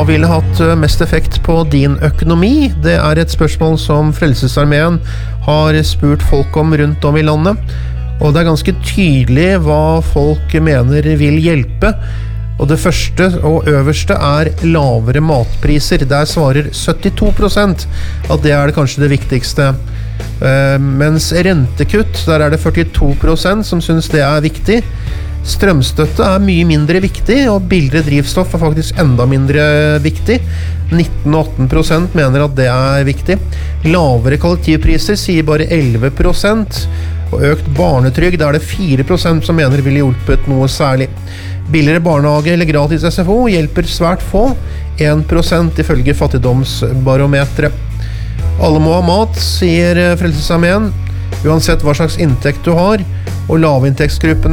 ville hatt mest effekt på din økonomi? Det et spørsmål som Frelsesarmeen har spurt folk om rundt om i landet. Og det ganske tydelig hva folk mener vil hjelpe. Og det første og øverste lavere matpriser. Der svarer 72% at det det kanskje det viktigste. Mens rentekutt, der det 42% som synes det viktig. Strømstøtte mye mindre viktig, og billigere drivstoff faktisk enda mindre viktig. 19,18% mener at det viktig. Lavere kollektivpriser sier bare 11%, og økt barnetrygd det 4% som mener ville hjulpet noe særlig. Billigere barnehage eller gratis SFO hjelper svært få, 1% ifølge fattigdomsbarometeret. Alle må ha mat, sier Frelsesarmeen, uansett hva slags inntekt du har, og lavinntektsgruppene